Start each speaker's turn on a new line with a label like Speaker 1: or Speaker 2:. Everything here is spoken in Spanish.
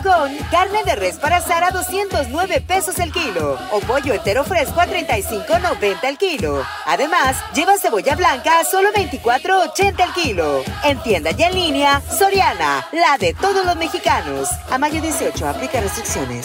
Speaker 1: con carne de res para asar a 209 pesos el kilo o pollo entero fresco a 35.90 el kilo. Además, lleva cebolla blanca a solo 24.80 el kilo. En tienda y en línea, Soriana, la de todos los mexicanos. A mayo 18, aplica restricciones.